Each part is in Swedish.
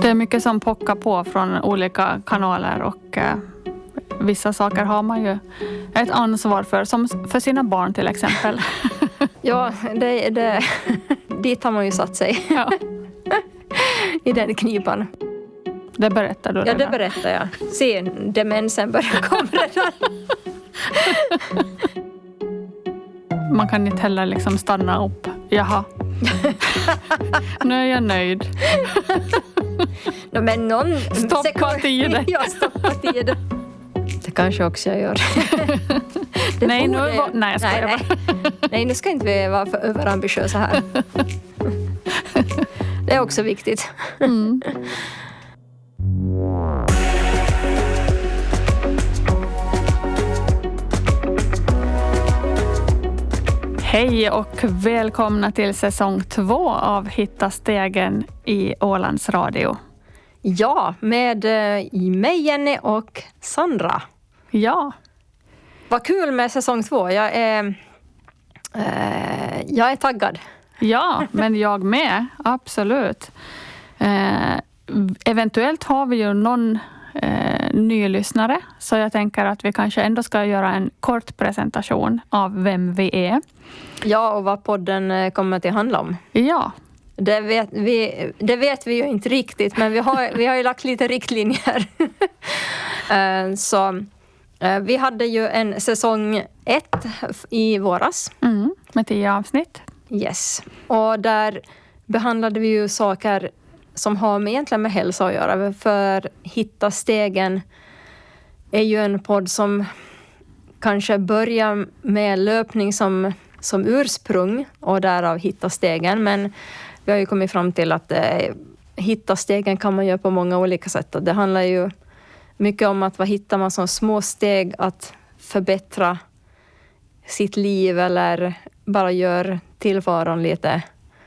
Det är mycket som pockar på från olika kanaler och vissa saker har man ju ett ansvar för, som för sina barn till exempel. Ja, dit har man ju satt sig. Ja. I den knipan. Det berättar du redan. Ja, det berättar jag. Se, demensen börjar komma redan. Man kan inte heller liksom stanna upp. Jaha. Nu är jag nöjd. No, men någon... Stoppa tiden. Ja, stoppa tiden. Det kanske också jag gör. Nej, nej, jag skojar bara. Nej, nu ska inte vi vara för överambitiösa här. Det är också viktigt. Mm. Hej och välkomna till säsong 2 av Hitta stegen i Ålands Radio. Ja, med mig Jenny och Sandra. Ja. Vad kul med säsong 2. Jag är taggad. Ja, men jag med. Absolut. Eventuellt har vi ju någon ny lyssnare. Så jag tänker att vi kanske ändå ska göra en kort presentation av vem vi är. Ja, och vad podden kommer att handla om. Ja. Det vet vi ju inte riktigt, men vi har ju lagt lite riktlinjer. Så vi hade ju en säsong 1 i våras. Med 10 avsnitt. Yes. Och där behandlade vi ju saker som har egentligen med hälsa att göra. För Hitta stegen är ju en podd som kanske börjar med löpning som ursprung och därav Hitta stegen. Men vi har ju kommit fram till att hitta stegen kan man göra på många olika sätt. Och det handlar ju mycket om att vad hittar man som små steg att förbättra sitt liv eller bara gör tillvaron lite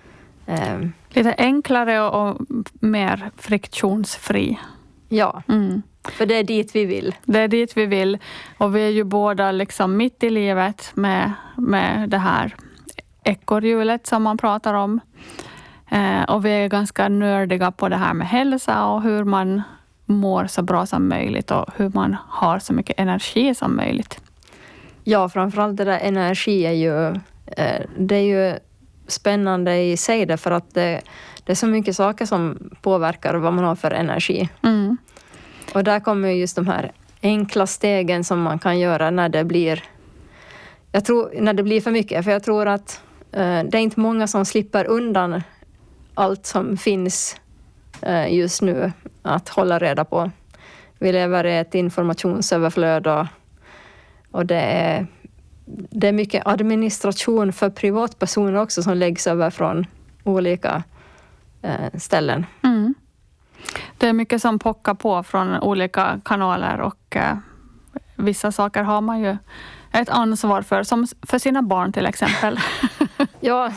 enklare och mer friktionsfri. Ja, för det är dit vi vill. Det är dit vi vill. Och vi är ju båda liksom mitt i livet med det här ekorrhjulet som man pratar om. Och vi är ganska nördiga på det här med hälsa och hur man mår så bra som möjligt och hur man har så mycket energi som möjligt. Ja, framförallt det där energi det är ju spännande i sig därför att det är så mycket saker som påverkar vad man har för energi. Och där kommer just de här enkla stegen som man kan göra när det blir för mycket. För jag tror att det är inte många som slipper undan allt som finns just nu att hålla reda på. Vi lever i ett informationsöverflöd och det är mycket administration för privatpersoner också som läggs över från olika ställen. Det är mycket som pockar på från olika kanaler och vissa saker har man ju ett ansvar för, som för sina barn till exempel. Ja,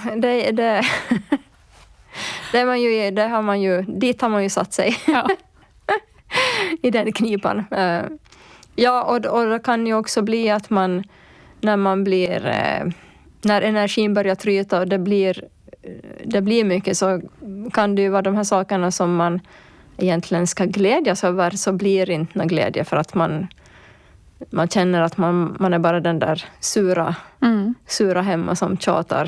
dit har man ju satt sig. Ja. I den knipan. Ja, och det kan ju också bli att när energin börjar tryta och det blir mycket, så kan det ju vara de här sakerna som man egentligen ska glädjas över, så blir det inte någon glädje för att man känner att man är bara den där sura hemma som tjatar.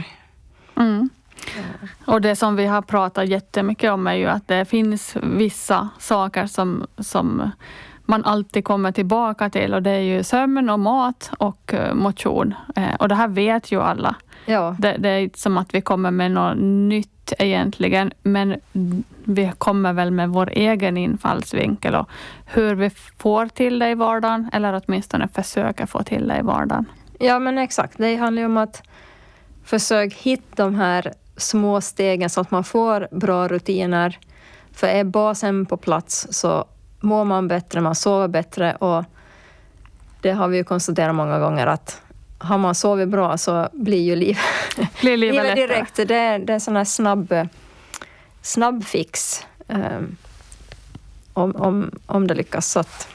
Och det som vi har pratat jättemycket om är ju att det finns vissa saker som man alltid kommer tillbaka till, och det är ju sömn och mat och motion. Och det här vet ju alla. Ja. Det är inte som att vi kommer med något nytt egentligen, men vi kommer väl med vår egen infallsvinkel och hur vi får till det i vardagen, eller åtminstone försöka få till det i vardagen. Ja, men exakt. Det handlar ju om att försöka hitta de här små stegen så att man får bra rutiner. För är basen på plats så mår man bättre, man sover bättre, och det har vi ju konstaterat många gånger att har man sovit bra så blir ju livet direkt. Det är sån här snabb fix om det lyckas. Så att.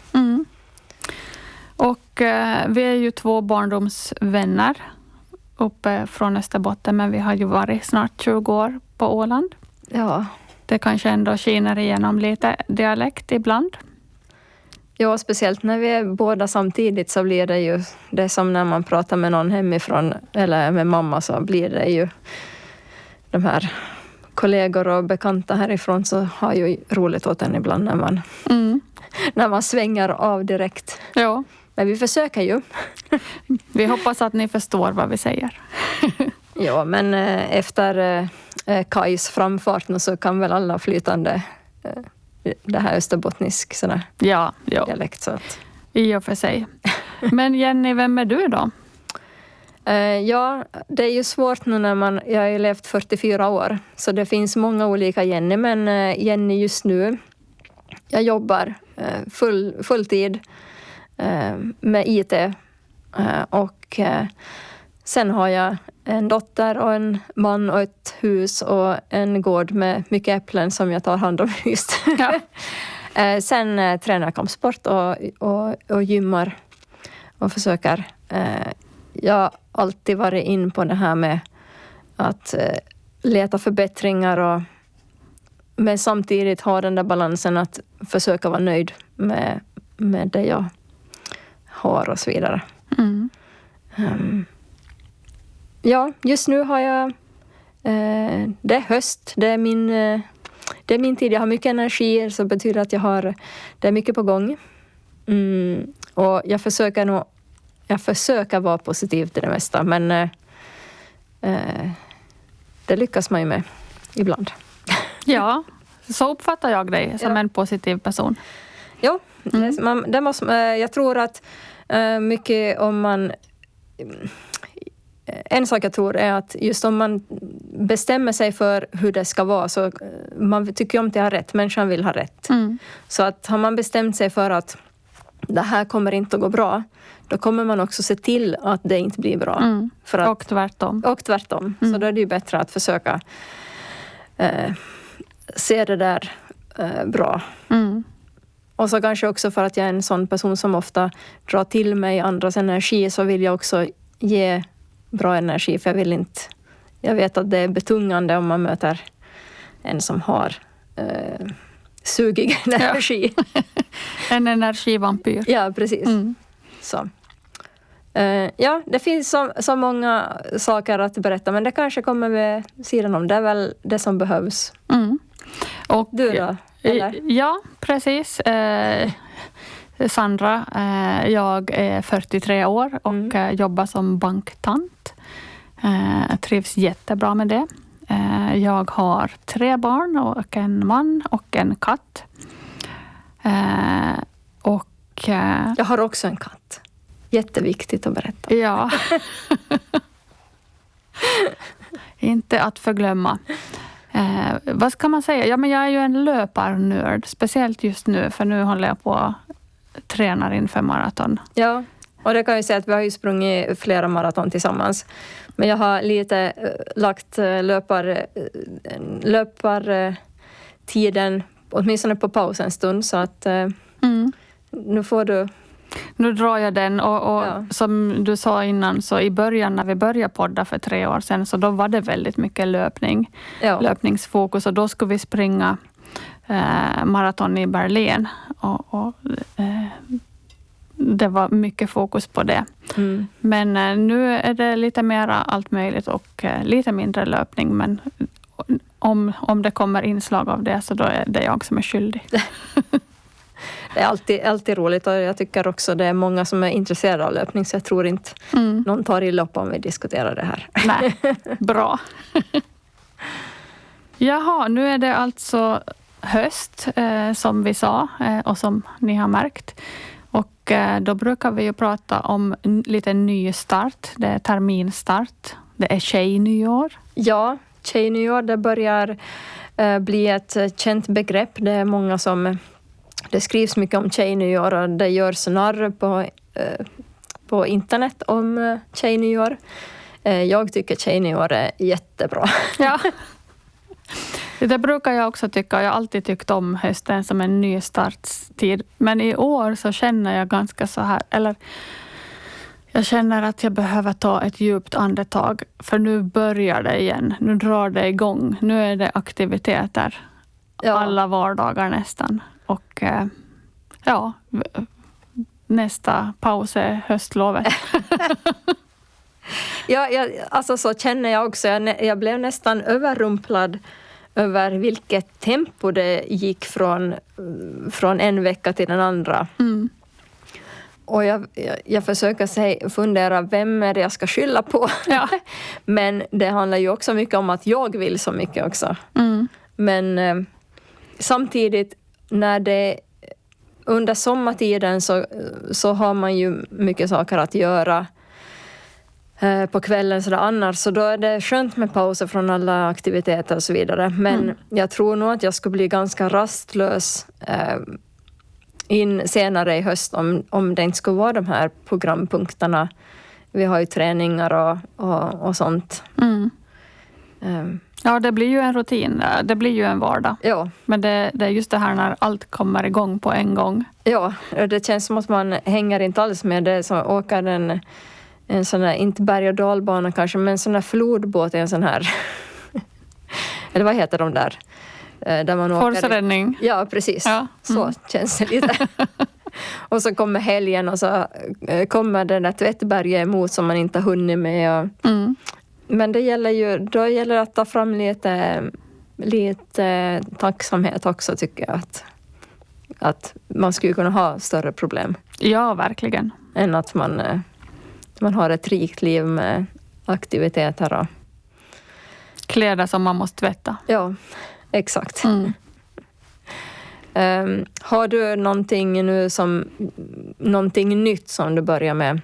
Och vi är ju 2 barndomsvänner uppe från Österbotten, men vi har ju varit snart 20 år på Åland. Ja. det kanske ändå skiner igenom lite dialekt ibland. Ja, speciellt när vi är båda samtidigt så blir det ju det som när man pratar med någon hemifrån eller med mamma, så blir det ju de här kollegor och bekanta härifrån så har ju roligt åt en ibland när man svänger av direkt. Ja. Men vi försöker ju. Vi hoppas att ni förstår vad vi säger. Ja, men efter Kajs framfart nu så kan väl alla flytande det här österbottnisk dialekt. Så att. I och för sig. Men Jenny, vem är du då? Ja, det är ju svårt nu när jag har ju levt 44 år. Så det finns många olika Jenny, men Jenny just nu, jag jobbar fulltid med IT. Och sen har jag en dotter och en man och ett hus och en gård med mycket äpplen som jag tar hand om just. Ja. Sen tränar jag kampsport och gymmar och försöker. Jag har alltid varit in på det här med att leta förbättringar men samtidigt ha den där balansen att försöka vara nöjd med det jag har och så vidare. Ja, just nu har jag det är höst, det är min tid, jag har mycket energi, så betyder att det är mycket på gång. Och jag försöker vara positiv till det mesta, men det lyckas man ju med ibland. Ja, så uppfattar jag dig som en positiv person. Ja, jag tror att mycket om man... En sak jag tror är att just om man bestämmer sig för hur det ska vara, så man tycker om att ha rätt, människan vill ha rätt. Så att har man bestämt sig för att det här kommer inte att gå bra, då kommer man också se till att det inte blir bra. Och tvärtom. Så då är det ju bättre att försöka se det där bra. Och så kanske också för att jag är en sån person som ofta drar till mig andras energi, så vill jag också ge bra energi, för jag vet att det är betungande om man möter en som har sugig energi. En energivampyr. Ja, precis. Så. Ja, det finns så många saker att berätta, men det kanske kommer med sidan om. Det är väl det som behövs. Och du då? Eller? Ja, precis. Sandra, jag är 43 år och jobbar som banktant. Trivs jättebra med det. Jag har 3 barn och en man och en katt. Jag har också en katt. Jätteviktigt att berätta. Ja. Inte att förglömma. Vad ska man säga? Ja, men jag är ju en löparnörd. Speciellt just nu, för nu håller jag på att träna inför maraton. Ja, och det kan jag säga att vi har ju sprungit flera maraton tillsammans. Men jag har lite lagt löpartiden åtminstone på paus en stund, så att nu får du... Nu drar jag den och som du sa innan, så i början när vi började podda för 3 år sedan, så då var det väldigt mycket löpningsfokus, och då skulle vi springa maraton i Berlin och det var mycket fokus på det. Men nu är det lite mer allt möjligt och lite mindre löpning, men om det kommer inslag av det, så då är det jag som är skyldig. Det är alltid roligt, och jag tycker också det är många som är intresserade av löpning, så jag tror inte någon tar illa upp om vi diskuterar det här. Nej, bra. Jaha, nu är det alltså höst som vi sa och som ni har märkt. Och då brukar vi ju prata om lite ny start. Det är terminstart. Det är tjejnyår. Ja, tjejnyår, det börjar bli ett känt begrepp. Det är många som... Det skrivs mycket om tjejnyår och det görs narr på internet om tjejnyår. Jag tycker tjejnyår är jättebra. Ja. Det brukar jag också tycka. Jag har alltid tyckt om hösten som en ny starttid. Men i år så känner jag ganska så här, eller jag känner att jag behöver ta ett djupt andetag. För nu börjar det igen. Nu drar det igång. Nu är det aktiviteter. alla vardagar nästan. Och nästa paus är höstlovet. Alltså så känner jag också. Jag blev nästan överrumplad över vilket tempo det gick från en vecka till den andra. Mm. Och jag försöker fundera vem är det jag ska skylla på. Ja. Men det handlar ju också mycket om att jag vill så mycket också. Mm. Men samtidigt när det under sommartiden så har man ju mycket saker att göra på kvällen sådär annars, så då är det skönt med pauser från alla aktiviteter och så vidare. Men jag tror nog att jag skulle bli ganska rastlös in senare i höst om det inte skulle vara de här programpunkterna. Vi har ju träningar och sånt. Mm. Ja, det blir ju en rutin. Det blir ju en vardag. Ja. Men det är just det här när allt kommer igång på en gång. Ja, det känns som att man hänger inte alls med det. Så åker en sån här, inte berg- och dalbana kanske, men en sån här flodbåt, en sån här eller vad heter de där? Där man Forsräddning. Ja, precis. Ja. Så känns det lite. Och så kommer helgen och så kommer den där tvättberget emot som man inte har hunnit med. Men då gäller det att ta fram lite tacksamhet också, tycker jag. Att man skulle kunna ha större problem. Ja, verkligen. Än att man har ett rikt liv med aktiviteter och kläder som man måste tvätta. Ja, exakt. Har du någonting nu någonting nytt som du börjar med?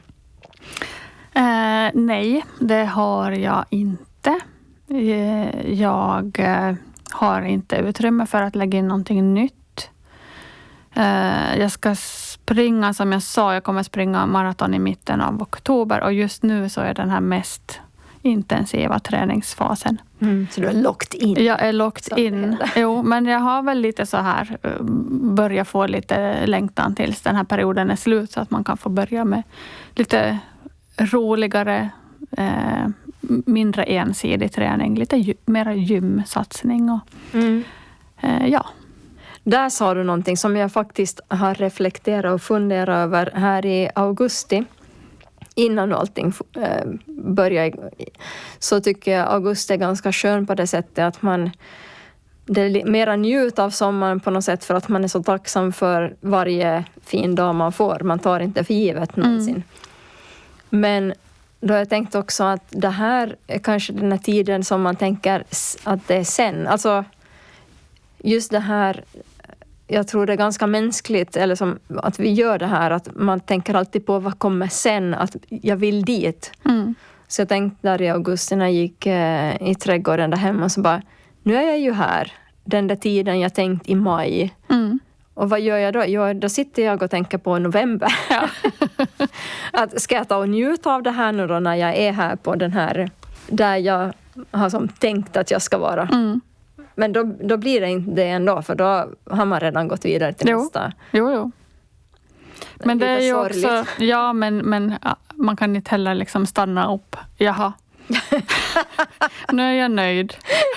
Nej, det har jag inte. Jag har inte utrymme för att lägga in någonting nytt. Jag ska springa, som jag sa, jag kommer springa maraton i mitten av oktober, och just nu så är den här mest intensiva träningsfasen. Så du är locked in? Jag är locked in. Jo, men jag har väl lite så här börjat få lite längtan tills den här perioden är slut, så att man kan få börja med lite roligare, mindre ensidig träning, lite mera gymsatsning och ja. Där sa du någonting som jag faktiskt har reflekterat och funderat över här i augusti. Innan allting börjar, så tycker jag augusti är ganska skön på det sättet att det är mera njut av sommaren på något sätt, för att man är så tacksam för varje fin dag man får. Man tar inte för givet någonsin. Men då har jag tänkt också att det här är kanske den här tiden som man tänker att det är sen. Alltså just det här, jag tror det är ganska mänskligt, eller som att vi gör det här, att man tänker alltid på vad kommer sen, att jag vill dit. Så jag tänkte där i augusti när jag gick i trädgården där hemma, så bara, nu är jag ju här, den där tiden jag tänkt i maj. Och vad gör jag då? Jo, då sitter jag och tänker på november. Ja. Att ska jag ta och njuta av det här nu då, när jag är här på den här, där jag har som tänkt att jag ska vara. Men då blir det inte det ändå, för då har man redan gått vidare till nästa. Jo. Men det är ju sorgligt. också, ja, men man kan inte heller liksom stanna upp. Jaha. Nu är jag nöjd.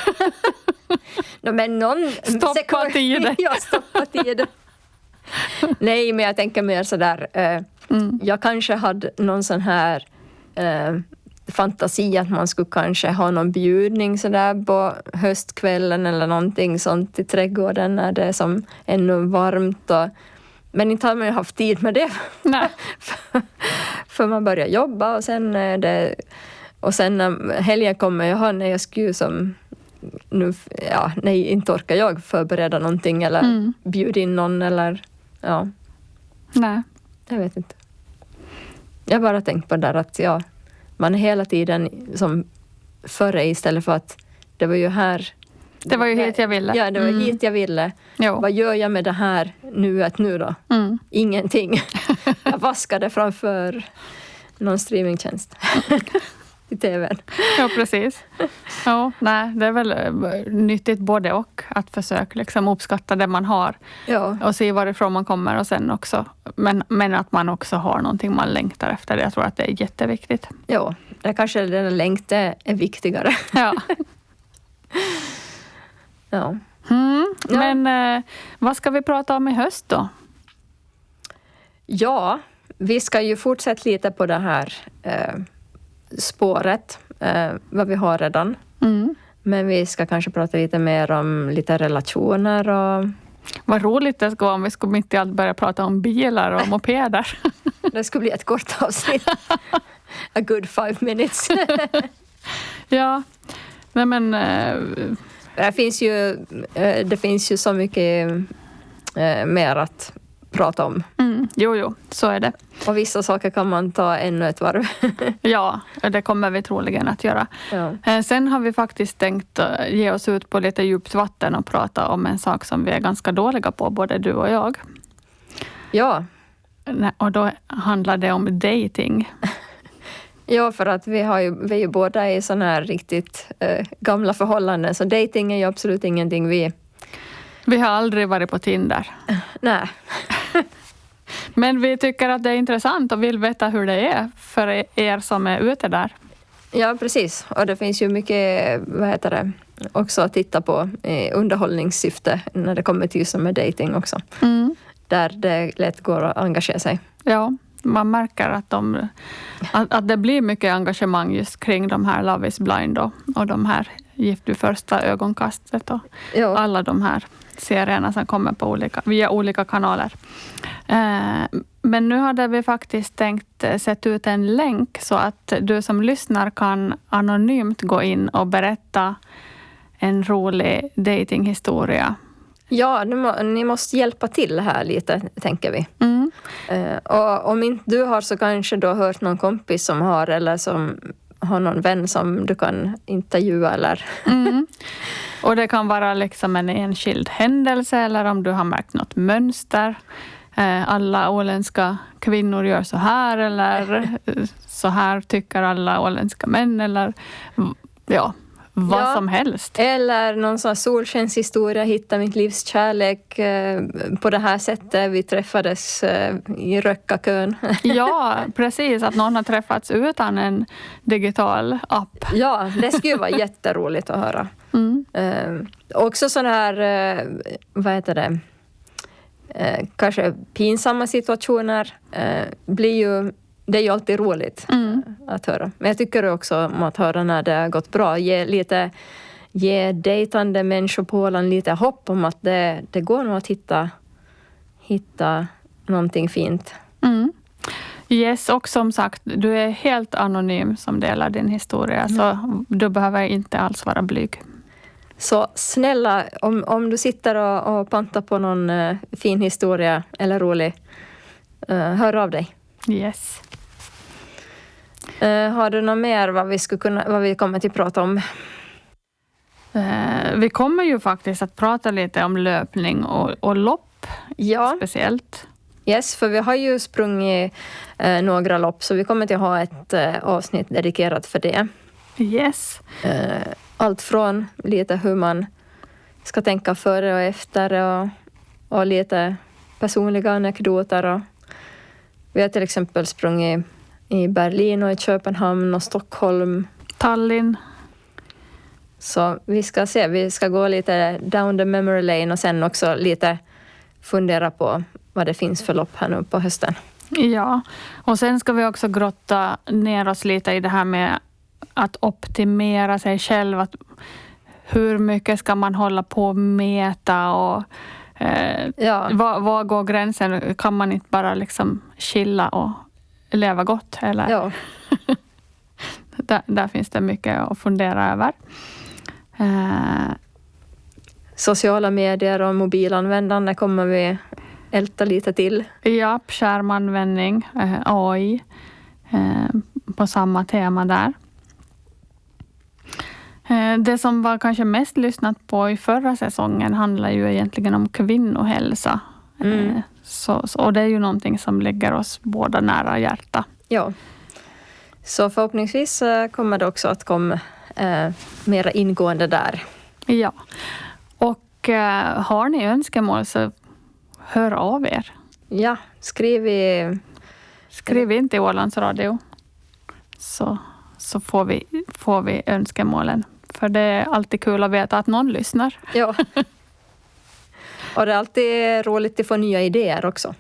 Men någon stoppa tiden. Ja, stoppa tiden. Nej, men jag tänker mer sådär. Jag kanske hade någon sån här fantasi att man skulle kanske ha någon bjudning sådär på höstkvällen eller någonting sånt i trädgården när det är som ännu varmt. Men inte har man ju haft tid med det. Nej. För man börjar jobba och sen när helgen kommer, när jag skulle som nu, nej, inte orkar jag förbereda någonting eller bjuda in någon eller Nej. Jag vet inte. Jag har bara tänkt på det där att man är hela tiden som förr, istället för att det var ju här. Det var ju hit jag ville. Ja, det var hit jag ville. Jo. Vad gör jag med det här nu då? Ingenting. Jag vaskade framför någon streamingtjänst i tvn. Ja, precis. Ja, nej, det är väl nyttigt både och att försöka liksom uppskatta det man har och se varifrån man kommer, och sen också, men att man också har någonting man längtar efter. Jag tror att det är jätteviktigt. Ja, det kanske den längtan är viktigare. Ja. Ja. Men vad ska vi prata om i höst då? Ja, vi ska ju fortsätta lite på det här spåret, vad vi har redan. Men vi ska kanske prata lite mer om lite relationer och... Vad roligt det ska vara om vi skulle mitt i allt börja prata om bilar och mopeder. Det skulle bli ett kort avsnitt. A good 5 minutes. Ja, nej men... Det finns ju så mycket mer att prata om. Jo, så är det. Och vissa saker kan man ta ännu ett varv. Ja, det kommer vi troligen att göra. Ja. Sen har vi faktiskt tänkt ge oss ut på lite djupt vatten och prata om en sak som vi är ganska dåliga på, både du och jag. Ja. Och då handlar det om dating. Ja, för att vi är ju båda i sådana här riktigt gamla förhållanden. Så dating är ju absolut ingenting Vi har aldrig varit på Tinder. Nej. Men vi tycker att det är intressant och vill veta hur det är för er som är ute där. Ja, precis. Och det finns ju mycket, också att titta på i underhållningssyfte när det kommer till just med dating också. Där det lätt går att engagera sig. Ja, man märker att det blir mycket engagemang just kring de här Love is blind och de här Gift vid första ögonkastet och alla de här serierna som kommer via olika kanaler. Men nu hade vi faktiskt tänkt sätta ut en länk så att du som lyssnar kan anonymt gå in och berätta en rolig datinghistoria. Ja, ni måste hjälpa till här lite, tänker vi. Och om inte du har så kanske du har hört någon kompis som har eller som har någon vän som du kan intervjua eller... Och det kan vara liksom en enskild händelse eller om du har märkt något mönster. Alla åländska kvinnor gör så här eller så här tycker alla åländska män eller vad som helst. Eller någon sån solskenshistoria, hitta mitt livs kärlek på det här sättet. Vi träffades i Rökkakön. Ja, precis. Att någon har träffats utan en digital app. Ja, det skulle vara jätteroligt att höra. Också sån här, kanske pinsamma situationer det är ju alltid roligt att höra. Men jag tycker också om att höra när det har gått bra. Ge dejtande människor på Åland lite hopp om att det går nog att hitta någonting fint. Yes, och som sagt, du är helt anonym som delar din historia. Så du behöver inte alls vara blyg. Så snälla, om du sitter och pantar på någon fin historia eller rolig, hör av dig. Yes. Har du något mer vad vi kommer att prata om? Vi kommer ju faktiskt att prata lite om löpning och lopp speciellt. Yes, för vi har ju sprungit några lopp så vi kommer att ha ett avsnitt dedikerat för det. Yes. Allt från lite hur man ska tänka före och efter och lite personliga anekdoter. Och vi har till exempel sprungit i Berlin och i Köpenhamn och Stockholm. Tallinn. Så vi ska gå lite down the memory lane och sen också lite fundera på vad det finns för lopp här nu på hösten. Ja, och sen ska vi också grotta ner oss lite i det här med att optimera sig själv. Att hur mycket ska man hålla på och mäta och vad går gränsen? Kan man inte bara liksom chilla och leva gott? Eller? Ja. där finns det mycket att fundera över. Sociala medier och mobilanvändande kommer vi älta lite till. Ja, skärmanvändning, AI på samma tema där. Det som var kanske mest lyssnat på i förra säsongen handlar ju egentligen om kvinnohälsa. Och det är ju någonting som ligger oss båda nära hjärta. Ja, så förhoppningsvis kommer det också att komma mera ingående där. Ja, och har ni önskemål så hör av er. Ja, skriv in till Ålands Radio så får vi önskemålen. För det är alltid kul att veta att någon lyssnar. Ja, Och det är alltid roligt att få nya idéer också.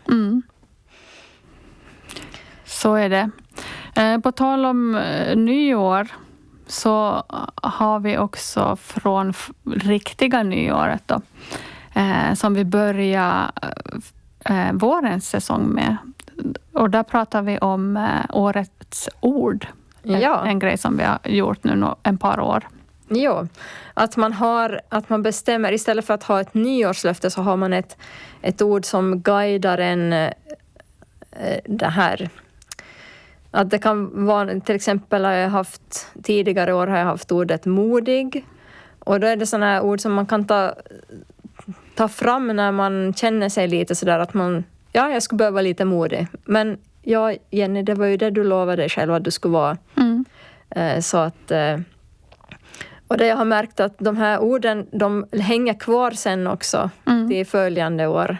Så är det. På tal om nyår så har vi också från riktiga nyåret då, som vi börjar vårens säsong med. Och där pratar vi om årets ord. Ja. En grej som vi har gjort nu en par år. Jo, att man bestämmer, istället för att ha ett nyårslöfte så har man ett ord som guidar en det här. Att det kan vara, till exempel tidigare år har jag haft ordet modig. Och då är det sådana här ord som man kan ta fram när man känner sig lite sådär att jag skulle behöva lite modig. Men ja, Jenny, det var ju det du lovade dig själv att du skulle vara. Så att... Och det jag har märkt att de här orden, de hänger kvar sen också till följande år.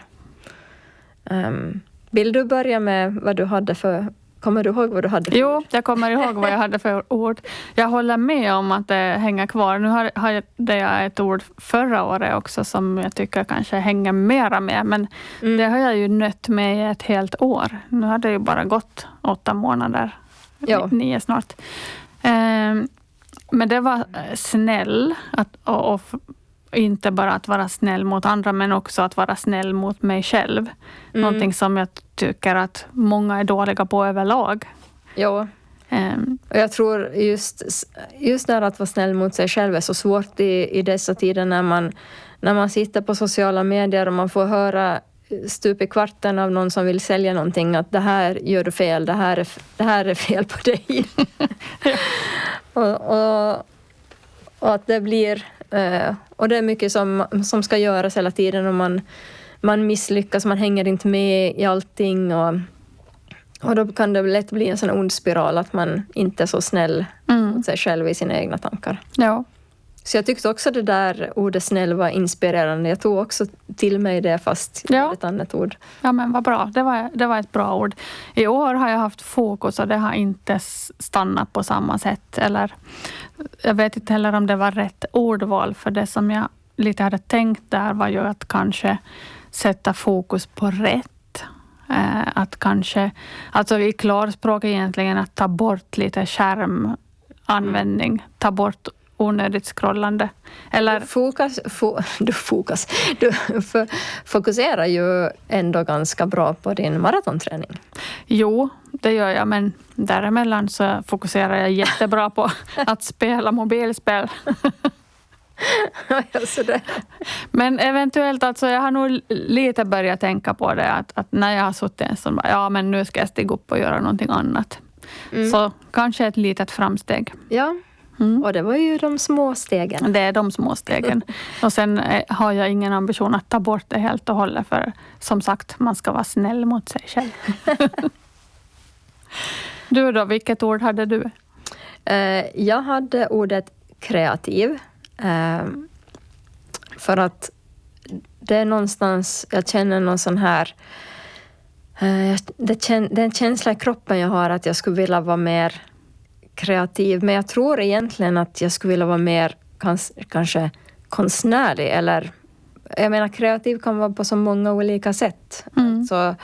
Vill du börja med vad du hade för... Kommer du ihåg vad du hade för ord? Jo, jag kommer ihåg vad jag hade för ord. Jag håller med om att det hänger kvar. Nu hade jag ett ord förra året också som jag tycker kanske hänger mera med. Men det har jag ju nött med i ett helt år. Nu har det ju bara gått 8 månader. Ja. 9 snart. Men det var snäll. Och inte bara att vara snäll mot andra men också att vara snäll mot mig själv. Någonting som jag tycker att många är dåliga på överlag. Ja. Och jag tror just där att vara snäll mot sig själv är så svårt i dessa tider när man sitter på sociala medier och man får höra stup i kvarten av någon som vill sälja någonting att det här gör du fel, det här är fel på dig. och att det blir och det är mycket som ska göras hela tiden och man misslyckas, man hänger inte med i allting och då kan det lätt bli en sån ond spiral att man inte är så snäll mot sig själv i sina egna tankar. Ja. Så jag tyckte också det där ordet snäll var inspirerande. Jag tog också till mig det fast ett annat ord. Ja men vad bra, det var ett bra ord. I år har jag haft fokus och det har inte stannat på samma sätt. Eller jag vet inte heller om det var rätt ordval för det som jag lite hade tänkt där var ju att kanske sätta fokus på rätt. Att kanske, alltså i klarspråk egentligen att ta bort lite skärmanvändning, ta bort onödigt scrollande. Eller Du fokuserar ju ändå ganska bra på din maratonträning. Jo, det gör jag, men däremellan så fokuserar jag jättebra på att spela mobilspel. Men eventuellt, alltså jag har nog lite börjat tänka på det att när jag har suttit en sån men nu ska jag stiga upp och göra någonting annat. Så kanske ett litet framsteg. Ja. Och det var ju de små stegen. Det är de små stegen. Och sen har jag ingen ambition att ta bort det helt och hållet. För som sagt, man ska vara snäll mot sig själv. Du då, vilket ord hade du? Jag hade ordet kreativ. För att det är någonstans, jag känner någon sån här... Den känsla i kroppen jag har att jag skulle vilja vara mer kreativ, men jag tror egentligen att jag skulle vilja vara mer kanske konstnärlig, eller jag menar kreativ kan vara på så många olika sätt. Så,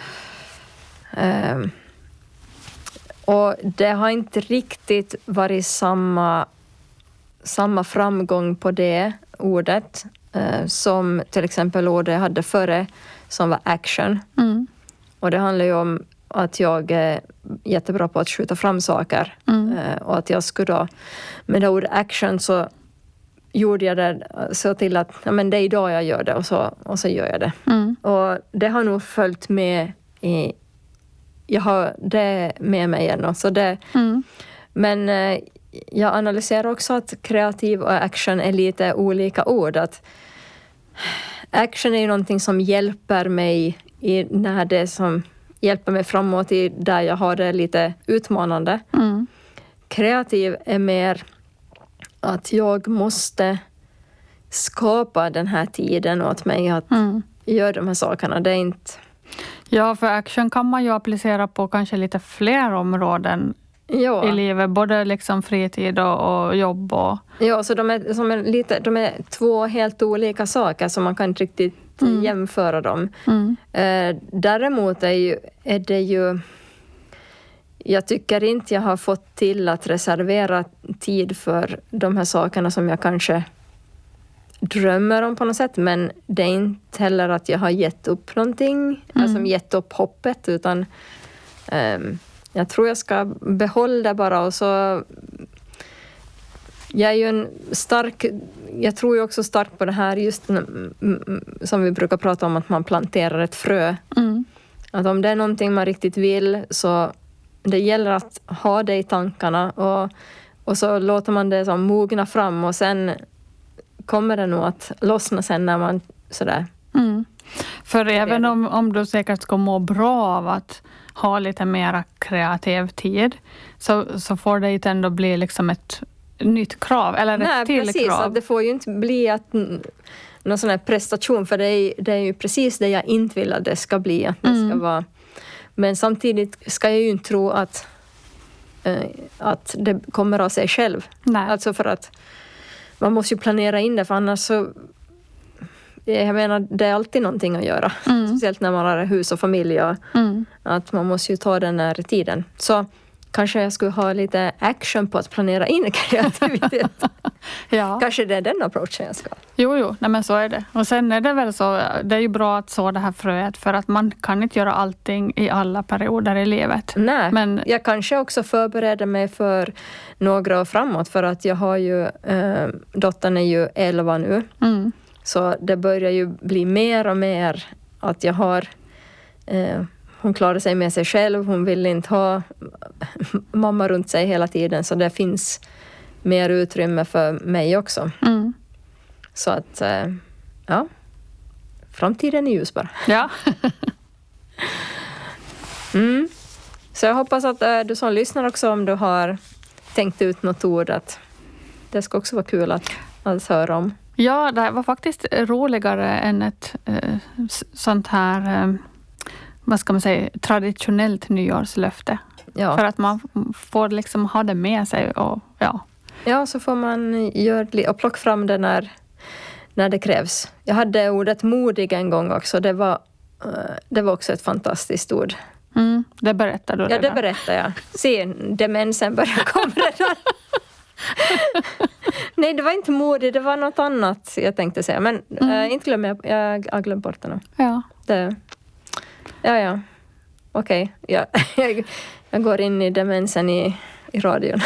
och det har inte riktigt varit samma framgång på det ordet som till exempel ordet jag hade före som var action. Och det handlar ju om att jag är jättebra på att skjuta fram saker. Och att jag skulle då, med det ordet action så gjorde jag det så till att men det är idag jag gör det och så gör jag det. Och det har nog följt med jag har det med mig igen. Så det, men jag analyserar också att kreativ och action är lite olika ord. Att action är ju någonting som hjälper mig i när det som hjälper mig framåt i där jag har det lite utmanande. Kreativ är mer att jag måste skapa den här tiden åt mig att göra de här sakerna. Det är inte... Ja, för action kan man ju applicera på kanske lite fler områden i livet. Både liksom fritid och jobb. Och... Ja, så de är 2 helt olika saker som man kan inte riktigt jämföra dem. Däremot är det ju... Jag tycker inte jag har fått till att reservera tid för de här sakerna som jag kanske drömmer om på något sätt. Men det är inte heller att jag har gett upp någonting. Alltså gett upp hoppet. Utan jag tror jag ska behålla bara. Och så... Jag är ju jag tror ju också starkt på det här just som vi brukar prata om, att man planterar ett frö. Att om det är någonting man riktigt vill, så det gäller att ha det i tankarna och så låter man det som mogna fram, och sen kommer det nog att lossna sen när man sådär. För även om du säkert ska må bra av att ha lite mera kreativ tid, så får det inte ändå bli liksom ett nytt krav eller ett till precis, krav. Att det får ju inte bli någon sån här prestation, för det är ju precis det jag inte vill att det ska bli. Att det ska vara. Men samtidigt ska jag ju inte tro att det kommer av sig själv. Nej. Alltså för att man måste ju planera in det, för annars så... Jag menar, det är alltid någonting att göra. Speciellt när man har hus och familj. Och att man måste ju ta den här tiden. Så kanske jag skulle ha lite action på att planera in kreativitet. Ja. Kanske det är den approachen jag ska. Jo, nej, men så är det. Och sen är det väl så, det är ju bra att så det här fröet, för att man kan inte göra allting i alla perioder i livet. Nej, men jag kanske också förbereder mig för några år framåt, för att jag har ju, dottern är ju 11 nu. Så det börjar ju bli mer och mer att jag har... hon klarar sig med sig själv. Hon vill inte ha mamma runt sig hela tiden. Så det finns mer utrymme för mig också. Så att, ja. Framtiden är ljus bara. Ja. Så jag hoppas att du som lyssnar också, om du har tänkt ut något ord, att det ska också vara kul att höra om. Ja, det var faktiskt roligare än ett sånt här, vad ska man säga, traditionellt nyårslöfte. Ja. För att man får liksom ha det med sig. Och, ja. Ja, så får man göra och plocka fram det när det krävs. Jag hade ordet modig en gång också. Det var också ett fantastiskt ord. Det berättade du redan. Ja, det berättar jag. Se, demensen börjar komma redan. Nej, det var inte modig, det var något annat jag tänkte säga. Men inte glömmer jag har glömt bort det nu. Ja. Ja. Okej. Ja. Jag går in i demensen i radion.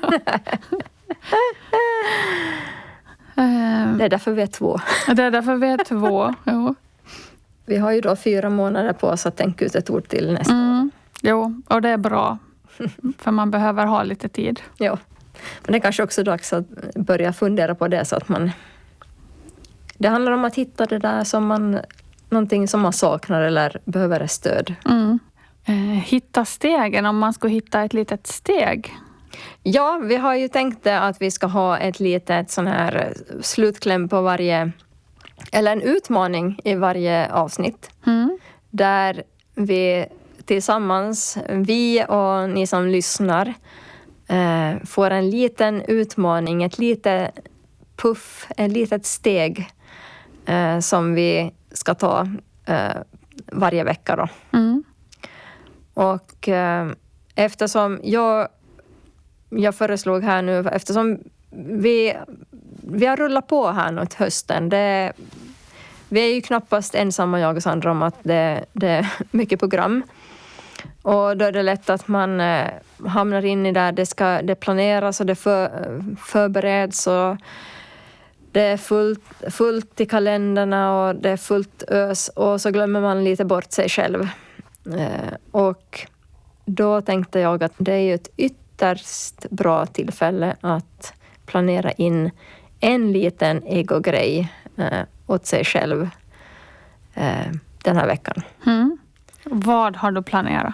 Det är därför vi är 2. Det är därför vi är 2, jo. Vi har ju då 4 månader på oss att tänka ut ett ord till nästa år. Jo, och det är bra. För man behöver ha lite tid. Ja. Men det är kanske också dags att börja fundera på det, så att man... Det handlar om att hitta det där någonting som man saknar eller behöver stöd. Hitta stegen, om man ska hitta ett litet steg. Ja, vi har ju tänkt att vi ska ha ett litet sån här slutkläm på varje... Eller en utmaning i varje avsnitt. Där vi tillsammans, vi och ni som lyssnar, får en liten utmaning, ett litet puff, ett litet steg som vi ska ta varje vecka då. Och eftersom jag föreslog här nu, eftersom vi har rullat på här nu till hösten. Vi är ju knappast ensamma, jag och Sandra, om att det är mycket program. Och då är det lätt att man hamnar in i där det planeras och det förbereds och det är fullt i kalendrarna och det är fullt ös, och så glömmer man lite bort sig själv. Och då tänkte jag att det är ju ett ytterst bra tillfälle att planera in en liten egogrej åt sig själv den här veckan. Vad har du planerat?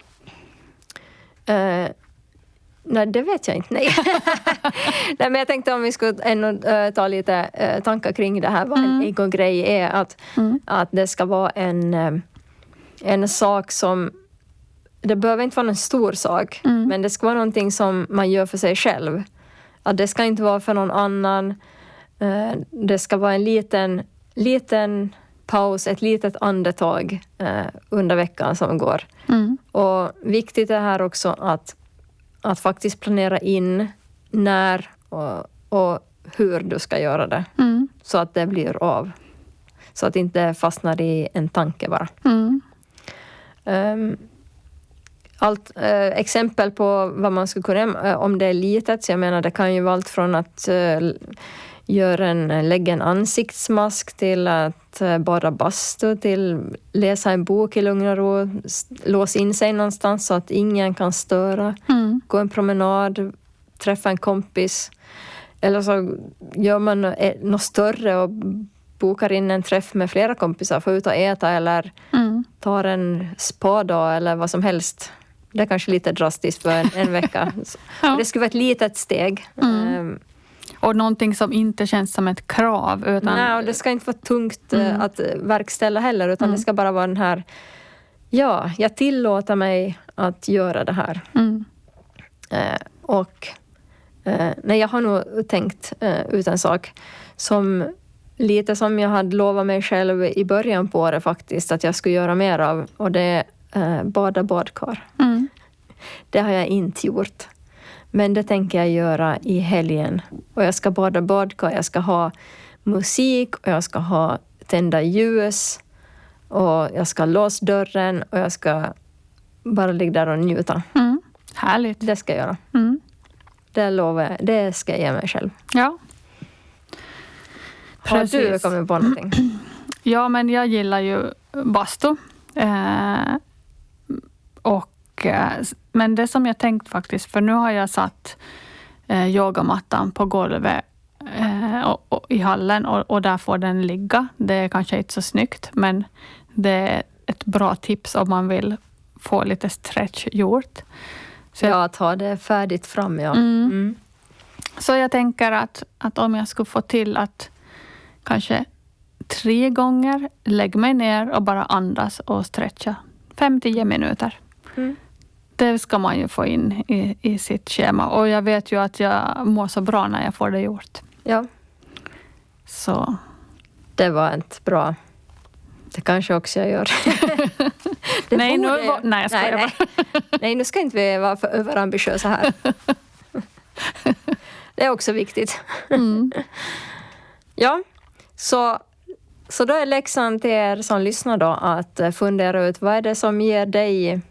Nej, det vet jag inte. Nej. Nej, men jag tänkte om vi skulle ändå ta lite tankar kring det här. Vad en egogrej är. Att det ska vara en sak som... Det behöver inte vara en stor sak. Men det ska vara någonting som man gör för sig själv. Att det ska inte vara för någon annan. Det ska vara en liten paus, ett litet andetag under veckan som går. Och viktigt är här också att faktiskt planera in när och hur du ska göra det. Så att det blir av. Så att det inte fastnar i en tanke bara. Exempel på vad man skulle kunna, om det är litet, så jag menar det kan ju vara allt från att lägga en ansiktsmask till att bada bastu, till läsa en bok i lugn och ro, låsa in sig någonstans så att ingen kan störa, gå en promenad, träffa en kompis, eller så gör man något större och bokar in en träff med flera kompisar, får ut och äta eller tar en spa-dag eller vad som helst. Det är kanske lite drastiskt för en vecka. Ja. Det skulle vara ett litet steg. Och någonting som inte känns som ett krav. Utan... Nej, det ska inte vara tungt att verkställa heller, utan det ska bara vara den här, ja, jag tillåter mig att göra det här. Nej, jag har nog tänkt ut en sak som lite som jag hade lovat mig själv i början på året faktiskt, att jag skulle göra mer av, och det är bada badkar. Det har jag inte gjort. Men det tänker jag göra i helgen. Och jag ska bada badkar, jag ska ha musik och jag ska ha tända ljus och jag ska låsa dörren och jag ska bara ligga där och njuta. Härligt. Det ska jag göra. Det lovar jag. Det ska jag ge mig själv. Ja. Har du kommit på någonting? Ja, men jag gillar ju bastu. Men det som jag tänkt faktiskt, för nu har jag satt yogamattan på golvet i hallen och där får den ligga. Det är kanske inte så snyggt, men det är ett bra tips om man vill få lite stretch gjort. Så att ha det färdigt fram, ja. Så jag tänker att om jag skulle få till att kanske 3 gånger lägga mig ner och bara andas och stretcha 5-10 minuter. Det ska man ju få in i sitt schema. Och jag vet ju att jag mår så bra när jag får det gjort. Ja. Så. Det var ett bra... Det kanske också jag gör. Nej, jag skojar bara. Nej, nu ska inte vi vara för överambitiösa här. Det är också viktigt. Ja, så då är läxan till er som lyssnar då att fundera ut vad är det som ger dig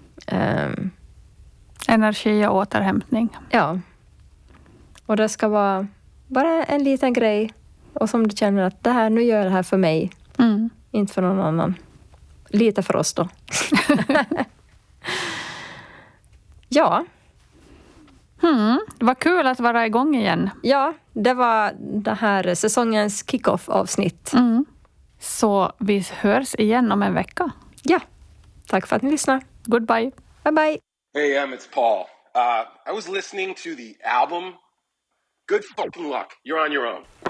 energi och återhämtning. Ja. Och det ska vara bara en liten grej och som du känner att nu gör jag det här för mig. Inte för någon annan. Lite för oss då. Ja. Vad kul att vara igång igen. Ja, det var det här säsongens kick-off-avsnitt. Så vi hörs igen om en vecka. Ja, tack för att ni lyssnar. Goodbye. Bye bye. Hey, it's Paul. I was listening to the album. Good fucking luck. You're on your own.